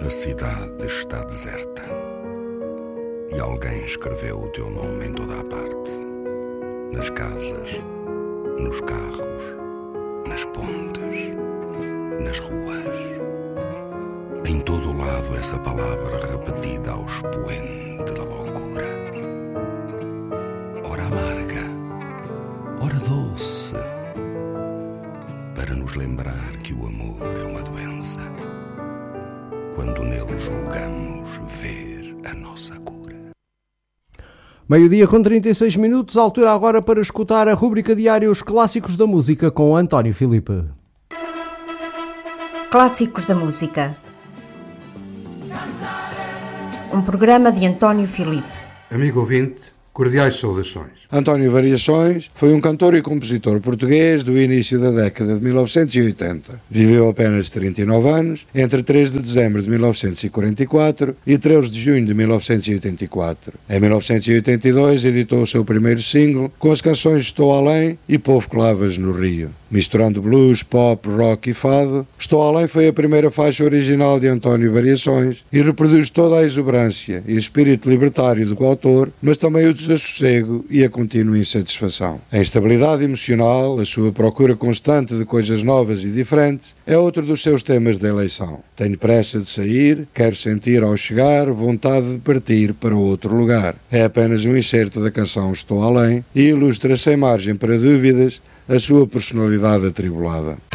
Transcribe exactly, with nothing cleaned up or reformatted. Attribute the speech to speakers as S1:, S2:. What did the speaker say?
S1: Toda a cidade está deserta e alguém escreveu o teu nome em toda a parte. Nas casas, nos carros, nas pontes, nas ruas. Em todo o lado essa palavra repetida ao expoente da loucura. Ora amarga, ora doce, para nos lembrar que o amor é uma doença, quando nele julgamos ver a nossa cura.
S2: Meio-dia com trinta e seis minutos, altura agora para escutar a rubrica diária Os Clássicos da Música com António Filipe.
S3: Clássicos da Música. Um programa de António Filipe.
S4: Amigo ouvinte, cordiais saudações.
S5: António Variações foi um cantor e compositor português do início da década de mil novecentos e oitenta. Viveu apenas trinta e nove anos, entre três de dezembro de mil novecentos e quarenta e quatro e três de junho de mil novecentos e oitenta e quatro. Em mil novecentos e oitenta e dois editou o seu primeiro single com as canções Estou Além e Povo que Lavas no Rio. Misturando blues, pop, rock e fado, Estou Além foi a primeira faixa original de António Variações e reproduz toda a exuberância e espírito libertário do autor, mas também o desassossego e a contínua insatisfação. A instabilidade emocional, a sua procura constante de coisas novas e diferentes, é outro dos seus temas de eleição. Tenho pressa de sair, quero sentir ao chegar vontade de partir para outro lugar. É apenas um excerto da canção Estou Além e ilustra sem margem para dúvidas a sua personalidade atribulada.